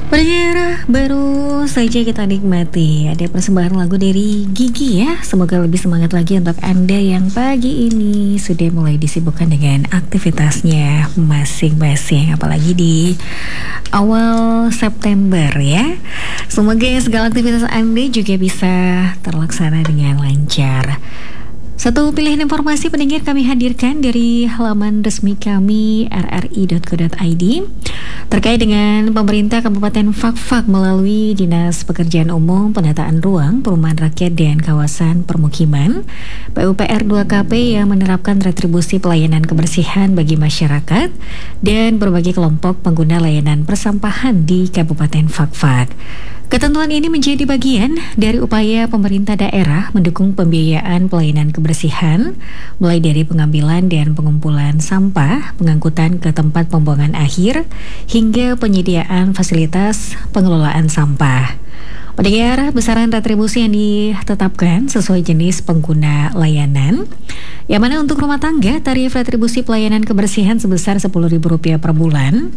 Pendengar, baru saja kita nikmati ada persembahan lagu dari Gigi ya. Semoga lebih semangat lagi untuk Anda yang pagi ini sudah mulai disibukkan dengan aktivitasnya masing-masing, apalagi di awal September ya. Semoga segala aktivitas Anda juga bisa terlaksana dengan lancar. Satu pilihan informasi pendengar kami hadirkan dari halaman resmi kami rri.co.id terkait dengan pemerintah Kabupaten Fakfak melalui Dinas Pekerjaan Umum, Penataan Ruang, Perumahan Rakyat dan Kawasan Permukiman PUPR 2KP yang menerapkan retribusi pelayanan kebersihan bagi masyarakat dan berbagai kelompok pengguna layanan persampahan di Kabupaten Fakfak. Ketentuan ini menjadi bagian dari upaya pemerintah daerah mendukung pembiayaan pelayanan kebersihan, mulai dari pengambilan dan pengumpulan sampah, pengangkutan ke tempat pembuangan akhir, hingga penyediaan fasilitas pengelolaan sampah. Pendengar, besaran retribusi yang ditetapkan sesuai jenis pengguna layanan, yang mana untuk rumah tangga tarif retribusi pelayanan kebersihan sebesar Rp10.000 per bulan.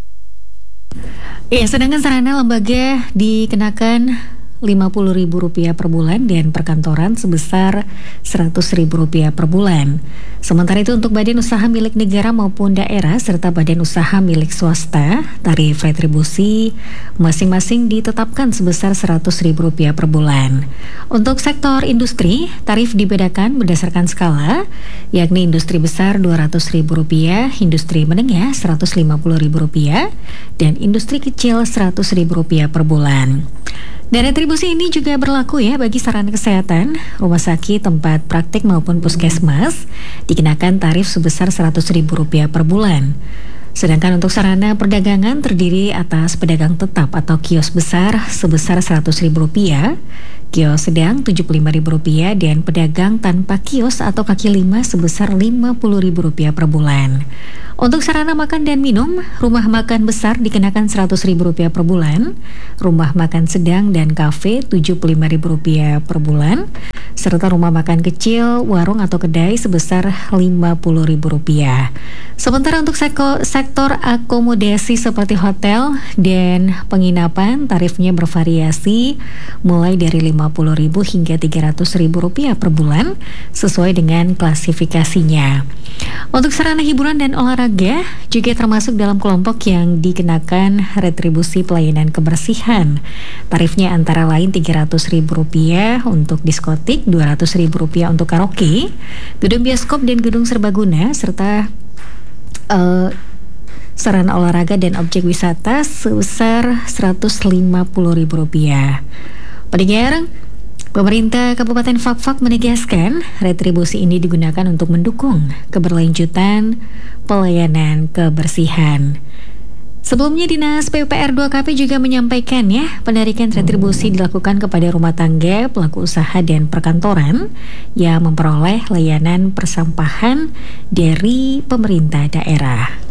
Ya, sedangkan sarana lembaga dikenakan Rp50.000 per bulan dan perkantoran sebesar Rp100.000 per bulan. Sementara itu untuk badan usaha milik negara maupun daerah serta badan usaha milik swasta, tarif retribusi masing-masing ditetapkan sebesar Rp100.000 per bulan. Untuk sektor industri, tarif dibedakan berdasarkan skala, yakni industri besar Rp200.000, industri menengah Rp150.000, dan industri kecil Rp100.000 per bulan. Dan retribusi ini juga berlaku ya bagi sarana kesehatan, rumah sakit, tempat praktik maupun puskesmas, dikenakan tarif sebesar Rp100.000 per bulan. Sedangkan untuk sarana perdagangan terdiri atas pedagang tetap atau kios besar sebesar Rp100.000, kios sedang Rp75.000 dan pedagang tanpa kios atau kaki lima sebesar Rp50.000 per bulan. Untuk sarana makan dan minum, rumah makan besar dikenakan Rp100.000 per bulan, rumah makan sedang dan kafe Rp75.000 per bulan, serta rumah makan kecil, warung atau kedai sebesar Rp50.000. Sementara untuk sektor akomodasi seperti hotel dan penginapan, tarifnya bervariasi mulai dari Rp50.000 hingga Rp300.000 per bulan sesuai dengan klasifikasinya. Untuk sarana hiburan dan olahraga juga termasuk dalam kelompok yang dikenakan retribusi pelayanan kebersihan. Tarifnya antara lain Rp300.000 untuk diskotik, Rp200.000 untuk karaoke, gedung bioskop dan gedung serbaguna, serta sarana olahraga dan objek wisata sebesar Rp150.000. Pendengar, pemerintah Kabupaten Fakfak menegaskan retribusi ini digunakan untuk mendukung keberlanjutan pelayanan kebersihan. Sebelumnya Dinas PUPR 2KP juga menyampaikan ya, penarikan retribusi dilakukan kepada rumah tangga, pelaku usaha dan perkantoran yang memperoleh layanan persampahan dari pemerintah daerah.